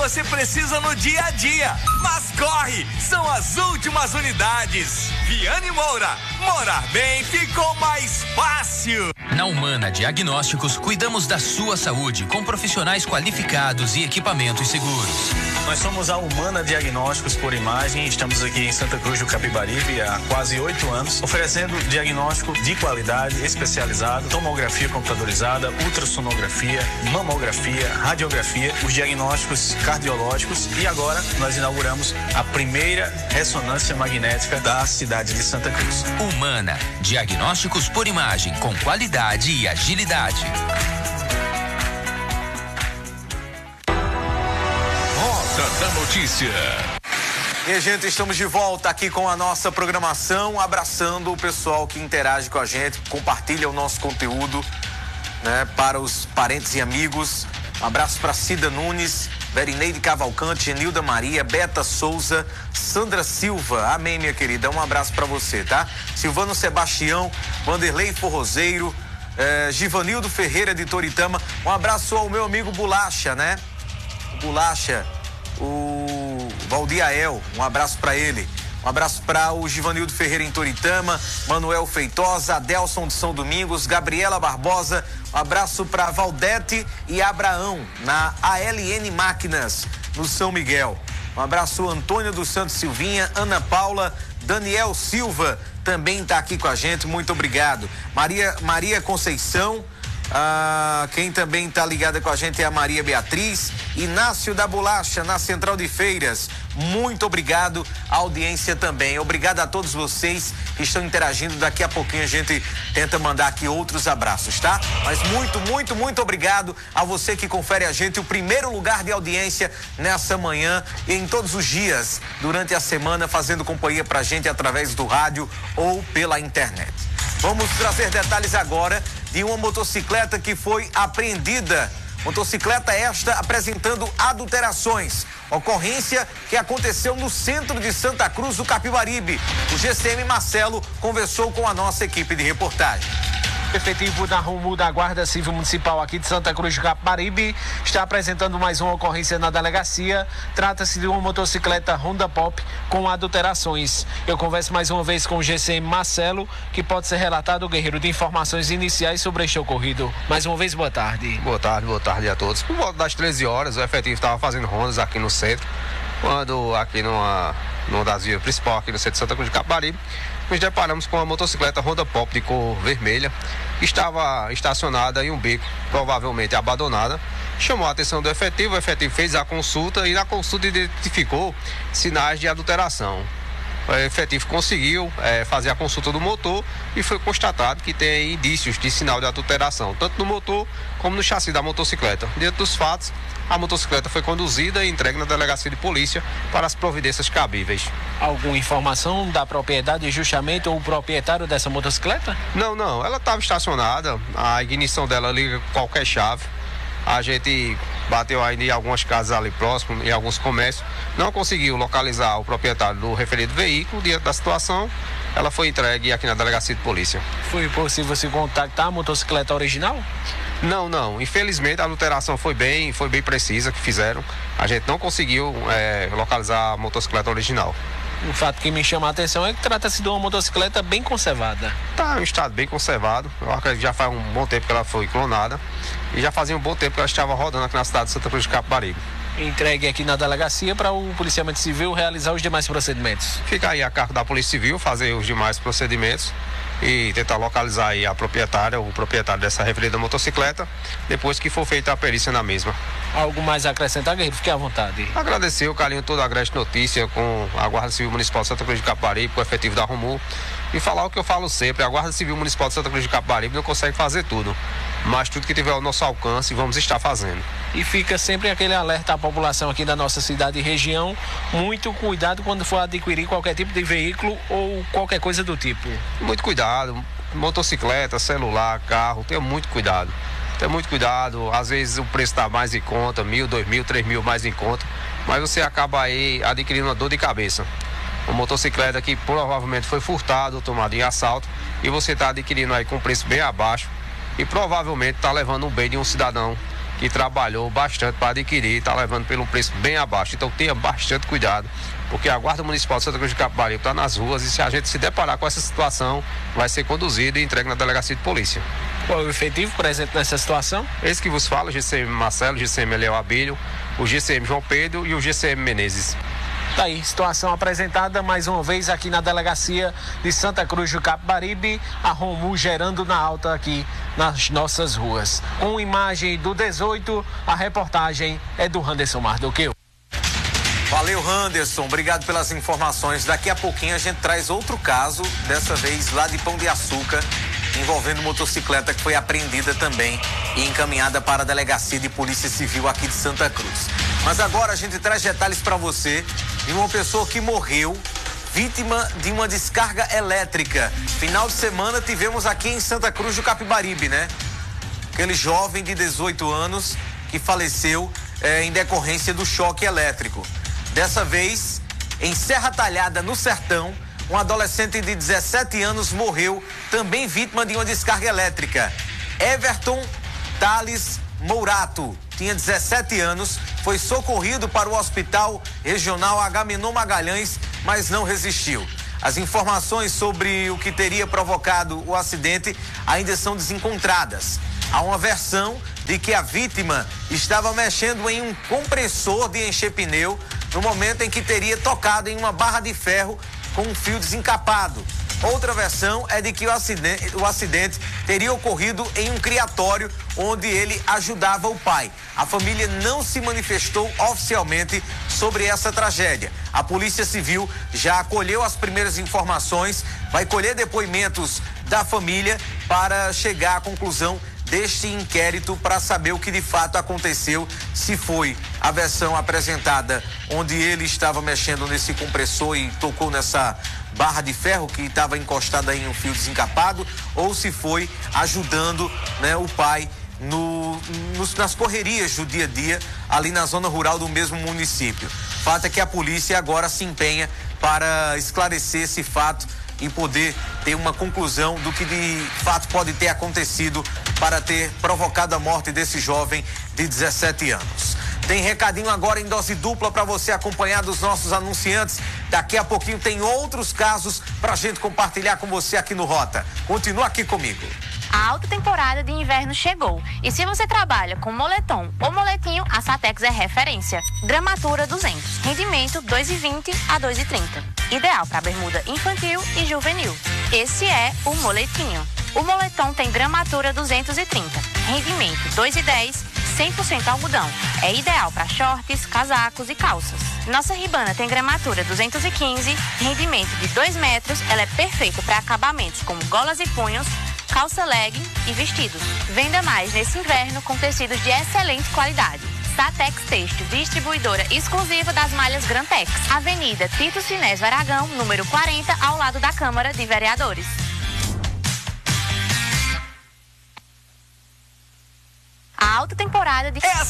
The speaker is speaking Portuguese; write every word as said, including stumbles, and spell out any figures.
você precisa no dia a dia. Mas corre, são as últimas unidades. Viane Moura, morar bem ficou mais fácil. Na Humana Diagnósticos, cuidamos da sua saúde com profissionais qualificados e equipamentos seguros. Nós somos a Humana Diagnósticos por Imagem, estamos aqui em Santa Cruz do Capibaribe há quase oito anos, oferecendo diagnóstico de qualidade, especializado, tomografia computadorizada, ultrassonografia, mamografia, radiografia, os diagnósticos cardiológicos e agora nós inauguramos a primeira ressonância magnética da cidade de Santa Cruz. Humana Diagnósticos por Imagem, com qualidade e agilidade. Da notícia. E, gente, estamos de volta aqui com a nossa programação, abraçando o pessoal que interage com a gente, compartilha o nosso conteúdo, né, para os parentes e amigos. Um abraço para Cida Nunes, Verineide Cavalcante, Genilda Maria, Beta Souza, Sandra Silva. Amém, minha querida. Um abraço para você, tá? Silvano Sebastião, Vanderlei Forrozeiro, eh, Givanildo Ferreira de Toritama. Um abraço ao meu amigo Bolacha, né? Bolacha. O Valdiael, um abraço para ele. Um abraço para o Givanildo Ferreira em Toritama, Manuel Feitosa, Adelson de São Domingos, Gabriela Barbosa. Um abraço para Valdete e Abraão na A L N Máquinas, no São Miguel. Um abraço Antônio dos Santos Silvinha, Ana Paula, Daniel Silva também está aqui com a gente. Muito obrigado. Maria, Maria Conceição. Ah, quem também está ligada com a gente é a Maria Beatriz. Inácio da Bolacha, na Central de Feiras. Muito obrigado. A audiência também. Obrigado a todos vocês que estão interagindo. Daqui a pouquinho a gente tenta mandar aqui outros abraços, tá? Mas muito, muito, muito obrigado a você que confere a gente o primeiro lugar de audiência nessa manhã e em todos os dias durante a semana, fazendo companhia pra gente através do rádio ou pela internet. Vamos trazer detalhes agora de uma motocicleta que foi apreendida. Motocicleta esta apresentando adulterações. Ocorrência que aconteceu no centro de Santa Cruz do Capibaribe. O G C M Marcelo conversou com a nossa equipe de reportagem. O efetivo da Rumo da Guarda Civil Municipal aqui de Santa Cruz do Capibaribe está apresentando mais uma ocorrência na delegacia. Trata-se de uma motocicleta Honda Pop com adulterações. Eu converso mais uma vez com o G C M Marcelo, que pode ser relatado o guerreiro de informações iniciais sobre este ocorrido. Mais uma vez, boa tarde. Boa tarde, boa tarde a todos. Por volta das treze horas, o efetivo estava fazendo rondas aqui no centro, quando aqui numa, numa das vias principais aqui no centro de Santa Cruz do Capibaribe, nos deparamos com uma motocicleta Honda Pop de cor vermelha, que estava estacionada em um beco, provavelmente abandonada. Chamou a atenção do efetivo, o efetivo fez a consulta e na consulta identificou sinais de adulteração. O efetivo conseguiu é, fazer a consulta do motor e foi constatado que tem indícios de sinal de adulteração, tanto no motor como no chassi da motocicleta. Dentro dos fatos, a motocicleta foi conduzida e entregue na delegacia de polícia para as providências cabíveis. Alguma informação da propriedade justamente ou o proprietário dessa motocicleta? Não, não. Ela estava estacionada, a ignição dela liga com qualquer chave. A gente bateu ainda em algumas casas ali próximo, em alguns comércios. Não conseguiu localizar o proprietário do referido veículo. Diante da situação, ela foi entregue aqui na delegacia de polícia. Foi possível se contactar a motocicleta original? Não, não. Infelizmente a adulteração foi bem, foi bem precisa que fizeram. A gente não conseguiu é, localizar a motocicleta original. O fato que me chama a atenção é que trata-se de uma motocicleta bem conservada. Está em estado bem conservado. Eu acredito que já faz um bom tempo que ela foi clonada. E já fazia um bom tempo que ela estava rodando aqui na cidade de Santa Cruz do Capibaribe. Entregue aqui na delegacia para o policiamento civil realizar os demais procedimentos. Fica aí a cargo da Polícia Civil fazer os demais procedimentos e tentar localizar aí a proprietária, o proprietário dessa referida motocicleta, depois que for feita a perícia na mesma. Algo mais a acrescentar, guerreiro? Fique à vontade. Agradecer o carinho todo da Agreste Notícia com a Guarda Civil Municipal de Santa Cruz de Capibaribe, com o efetivo da Rumu, e falar o que eu falo sempre: a Guarda Civil Municipal de Santa Cruz de Capibaribe não consegue fazer tudo, mas tudo que tiver ao nosso alcance vamos estar fazendo. E fica sempre aquele alerta à população aqui da nossa cidade e região: muito cuidado quando for adquirir qualquer tipo de veículo ou qualquer coisa do tipo. Muito cuidado, motocicleta, celular, carro, tenha muito cuidado. Tenha muito cuidado, às vezes o preço está mais em conta, mil, dois mil, três mil mais em conta, mas você acaba aí adquirindo uma dor de cabeça. Uma motocicleta que provavelmente foi furtada ou tomada em assalto e você está adquirindo aí com preço bem abaixo e provavelmente está levando um bem de um cidadão que trabalhou bastante para adquirir e está levando pelo preço bem abaixo. Então tenha bastante cuidado, porque a Guarda Municipal de Santa Cruz de Capibaribe está nas ruas e se a gente se deparar com essa situação, vai ser conduzido e entregue na delegacia de polícia. Qual é o efetivo presente nessa situação? Esse que vos fala, o G C M Marcelo, o G C M Eliel Abílio, o G C M João Pedro e o G C M Menezes. Tá aí, situação apresentada mais uma vez aqui na delegacia de Santa Cruz do Capibaribe, a Romu gerando na alta aqui nas nossas ruas. Com imagem do dezoito, a reportagem é do Anderson Mardoqueu. Valeu, Anderson, obrigado pelas informações. Daqui a pouquinho a gente traz outro caso, dessa vez lá de Pão de Açúcar, envolvendo motocicleta que foi apreendida também e encaminhada para a delegacia de Polícia Civil aqui de Santa Cruz. Mas agora a gente traz detalhes para você de uma pessoa que morreu vítima de uma descarga elétrica. Final de semana tivemos aqui em Santa Cruz do Capibaribe, né? Aquele jovem de dezoito anos que faleceu é, em decorrência do choque elétrico. Dessa vez, em Serra Talhada, no Sertão, um adolescente de dezessete anos morreu, também vítima de uma descarga elétrica. Everton Thales Mourato tinha dezessete anos, foi socorrido para o Hospital Regional Agamenon Magalhães, mas não resistiu. As informações sobre o que teria provocado o acidente ainda são desencontradas. Há uma versão de que a vítima estava mexendo em um compressor de encher pneu no momento em que teria tocado em uma barra de ferro com um fio desencapado. Outra versão é de que o acidente, o acidente teria ocorrido em um criatório onde ele ajudava o pai. A família não se manifestou oficialmente sobre essa tragédia. A Polícia Civil já acolheu as primeiras informações, vai colher depoimentos da família para chegar à conclusão deste inquérito para saber o que de fato aconteceu, se foi a versão apresentada onde ele estava mexendo nesse compressor e tocou nessa barra de ferro que estava encostada em um fio desencapado, ou se foi ajudando, né, o pai no, nos, nas correrias do dia a dia ali na zona rural do mesmo município. Fato é que a polícia agora se empenha para esclarecer esse fato e poder ter uma conclusão do que de fato pode ter acontecido para ter provocado a morte desse jovem de dezessete anos. Tem recadinho agora em dose dupla para você acompanhar dos nossos anunciantes. Daqui a pouquinho tem outros casos para a gente compartilhar com você aqui no Rota. Continua aqui comigo. A alta temporada de inverno chegou e se você trabalha com moletom ou moletinho, a Satex é referência. Gramatura duzentos, rendimento dois e vinte a dois e trinta. Ideal para bermuda infantil e juvenil. Esse é o moletinho. O moletom tem gramatura duzentos e trinta, rendimento dois e dez, cem por cento algodão. É ideal para shorts, casacos e calças. Nossa Ribana tem gramatura duzentos e quinze, rendimento de dois metros. Ela é perfeita para acabamentos como golas e punhos, calça legging e vestidos. Venda mais nesse inverno com tecidos de excelente qualidade. Satex Têxtil, distribuidora exclusiva das malhas Grantex. Avenida Tito Sinésio Aragão, número quarenta, ao lado da Câmara de Vereadores. A alta temporada de...